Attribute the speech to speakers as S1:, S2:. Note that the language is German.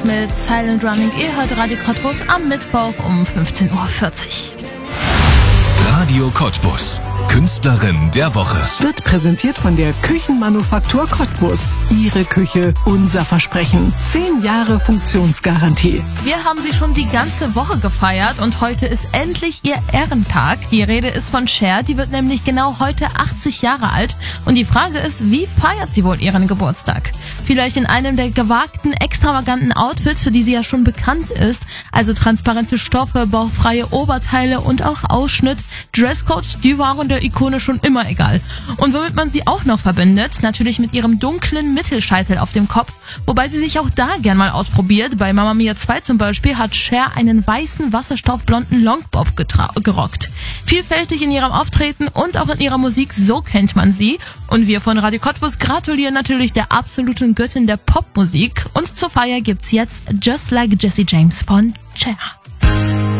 S1: mit Silent Running. Ihr hört Radio Cottbus am Mittwoch um 15.40 Uhr.
S2: Radio Cottbus. Künstlerin der Woche.
S3: Wird präsentiert von der Küchenmanufaktur Cottbus. Ihre Küche, unser Versprechen. 10 Jahre Funktionsgarantie.
S1: Wir haben sie schon die ganze Woche gefeiert und heute ist endlich ihr Ehrentag. Die Rede ist von Cher, die wird nämlich genau heute 80 Jahre alt. Und die Frage ist, wie feiert sie wohl ihren Geburtstag? Vielleicht in einem der gewagten, extravaganten Outfits, für die sie ja schon bekannt ist. Also transparente Stoffe, bauchfreie Oberteile und auch Ausschnitt. Dresscodes, die waren der Ikone schon immer egal. Und womit man sie auch noch verbindet, natürlich mit ihrem dunklen Mittelscheitel auf dem Kopf, wobei sie sich auch da gern mal ausprobiert. Bei Mamma Mia 2 zum Beispiel hat Cher einen weißen, wasserstoffblonden Longbob gerockt. Vielfältig in ihrem Auftreten und auch in ihrer Musik, so kennt man sie. Und wir von Radio Cottbus gratulieren natürlich der absoluten Göttin der Popmusik. Und zur Feier gibt's jetzt Just Like Jesse James von Cher.